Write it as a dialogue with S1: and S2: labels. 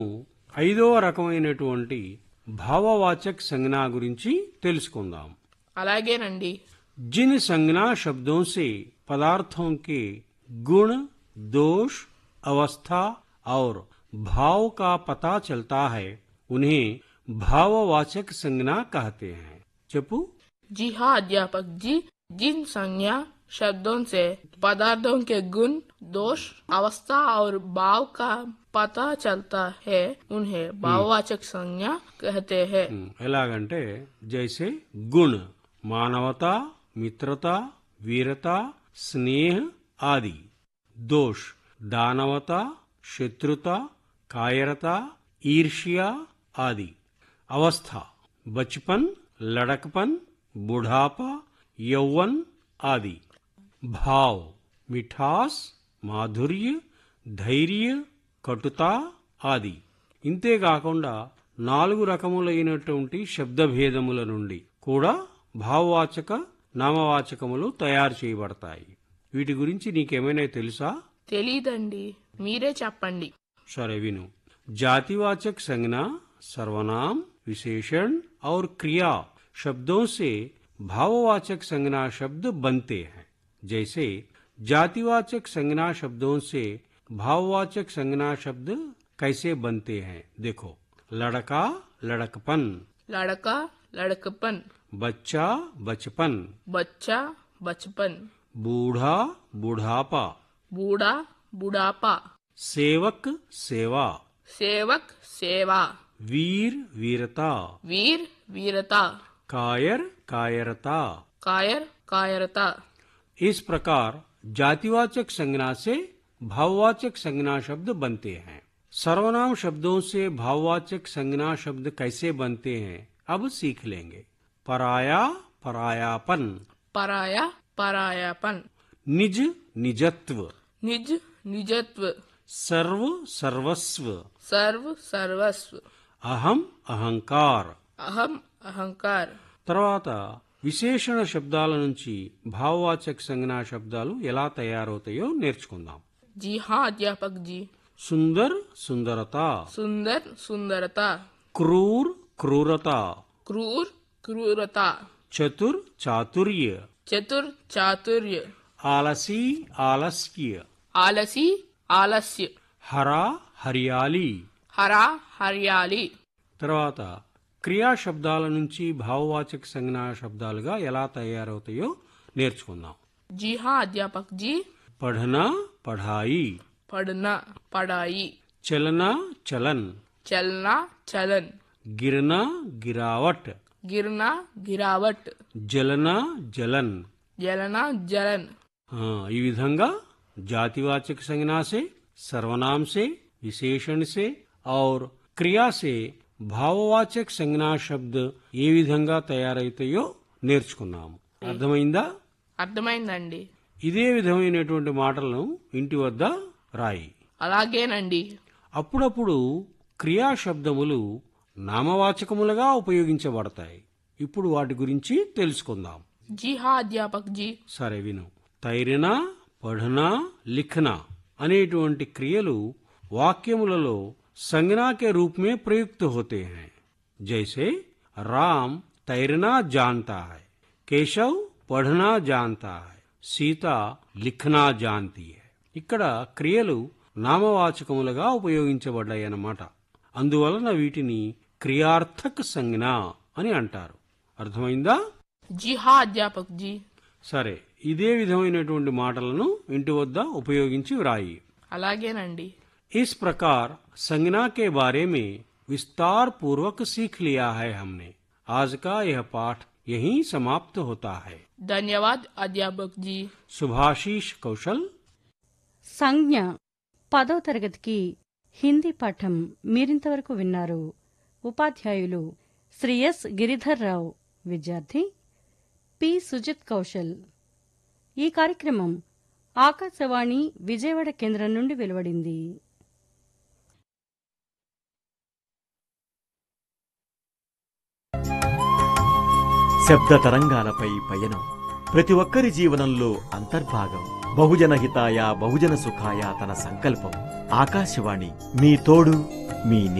S1: ఐదవ రకమైనటువంటి భావవాచक संज्ञा గురించి తెలుసుకుందాం.
S2: అలాగేనండి.
S1: जिन संज्ञा शब्दों से पदार्थों के गुण, दोष, अवस्था और भाव का पता चलता है उन्हें भाववाचक संज्ञा कहते हैं. చెప్పు.
S2: जी हाँ अध्यापक जी, जिन संज्ञा शब्दों से पदार्थों के गुण, दोष, अवस्था और भाव का पता चलता है उन्हें भाववाचक संज्ञा कहते हैं.
S1: ఎలాగంటే जैसे गुण मानवता, मित्रता, वीरता, स्नेह आदि. दोष दानवता, शत्रुता, कायरता, ईर्ष्या आदि. अवस्था बचपन, लड़कपन, बुढ़ापा, यौवन आदि. भाव मिठास, माधुर्य, ధైర్య, కటుత ఆది. ఇంతేకాకుండా 4 రకములైనటువంటి శబ్దభేదముల నుండి కూడా భావవాచక నామవాచకములు తయారు చేయబడతాయి. వీటి గురించి నీకేమైనా తెలుసా?
S2: తెలీదండి, మీరే చెప్పండి.
S1: సరే విను. जातिवाचक संज्ञा सर्वनाम, विशेषण और क्रिया शब्दों से भाववाचक संज्ञा शब्द बनते हैं. जैसे जातिवाचक संज्ञा शब्दों से भाववाचक संज्ञा शब्द कैसे बनते हैं देखो. लड़का लड़कपन,
S2: लड़का लड़कपन,
S1: बच्चा बचपन,
S2: बच्चा बचपन,
S1: बूढ़ा बुढ़ापा,
S2: बूढ़ा बुढ़ापा,
S1: सेवक सेवा,
S2: सेवक सेवा,
S1: वीर वीरता,
S2: वीर वीरता,
S1: कायर कायरता.
S2: कायर कायरता.
S1: इस प्रकार जातिवाचक संज्ञा से भाववाचक संज्ञा शब्द बनते हैं. सर्वनाम शब्दों से भाववाचक संज्ञा शब्द कैसे बनते हैं अब सीख लेंगे. पराया परायापन,
S2: पराया परायापन,
S1: निज निजत्व,
S2: निज निजत्व,
S1: सर्व सर्वस्व,
S2: सर्व सर्वस्व,
S1: అహం అహంకార్.
S2: अहम अहंकार.
S1: తర్వాత విశేషణ శబ్దాల నుంచి భావవాచక సంజ్ఞా శబ్దాలు ఎలా తయారవుతాయో నేర్చుకుందాం.
S2: जी हाँ अध्यापक जी.
S1: సుందర్ సుందరత,
S2: सुंदर सुंदरता,
S1: క్రూర్ క్రూరత,
S2: क्रूर क्रूरता,
S1: చతుర్ చాతుర్య,
S2: चतुर चातुर्य,
S1: ఆలసీ ఆలస్య,
S2: आलसी आलस्य,
S1: హరా హరియాలి.
S2: हरा हरियाली.
S1: తర్వాత క్రియా శబ్దాల నుంచి భావవాచక సంజ్ఞా శబ్దాలుగా ఎలా తయారవుతాయో నేర్చుకుందాం.
S2: जी हाँ अध्यापक जी.
S1: పఢనా పఢాయి,
S2: पढ़ना पढ़ाई,
S1: చలనా చలన్,
S2: चलना चलन,
S1: గిరనా గిరావట్,
S2: गिरना गिरावट,
S1: జలనా జలన్.
S2: जलना जलन.
S1: ఈ విధంగా जातिवाचक संज्ञा से, सर्वनाम से, विशेषण से और क्रिया से భావవాచక సంజ్ఞా శబ్ద ఏ విధంగా తయారైతాయో నేర్చుకున్నాము. అర్థమైందా?
S2: అర్థమైందండి.
S1: ఇదే విధమైనటువంటి మాటలను ఇంటి వద్ద రాయి.
S2: అలాగేనండి.
S1: అప్పుడప్పుడు క్రియా శబ్దములు నామవాచకములుగా ఉపయోగించబడతాయి. ఇప్పుడు వాటి గురించి తెలుసుకుందాం.
S2: जी हाँ अध्यापक जी.
S1: సరే విను. తైరనా పఢనా లిఖనా అనేటువంటి క్రియలు వాక్యములలో संज्ञा के रूप में प्रयुक्त होते हैं. जैसे राम तैरना जानता है, केशव पढ़ना जानता है, सीता लिखना जानती है. ఇక్కడ క్రియలు నామవాచకములుగా ఉపయోగించబడ్డాయన్నమాట. అందువలన వీటిని క్రియార్థక సంజ్ఞ అని అంటారు. అర్థమైందా?
S2: जी हाँ अध्यापक जी.
S1: సరే, ఇదే విధమైనటువంటి మాటలను ఇంటి వద్ద ఉపయోగించి వ్రాయి.
S2: అలాగేనండి.
S1: इस प्रकार संज्ञा के बारे में विस्तार पूर्वक सीख लिया है हमने. आज का यह पाठ यहीं समाप्त होता है.
S2: धन्यवाद अध्यापक जी.
S1: सुभाषीष कौशल.
S3: సంజ్ఞ 10వ తరగతికి హిందీ పాఠం మీరింతవరకు విన్నారు. ఉపాధ్యాయులు శ్రీ ఎస్ గిరిధర్ రావు, విద్యార్థి పి సుజిత్ కౌశల్. ఈ కార్యక్రమం ఆకాశవాణి విజయవాడ కేంద్రం నుండి వెలువడింది.
S4: శబ్ద తరంగాలపై పయనం ప్రతి ఒక్కరి జీవనంలో అంతర్భాగం. బహుజన హితాయ బహుజన సుఖాయ తన సంకల్పం. ఆకాశవాణి మీ తోడు, మీ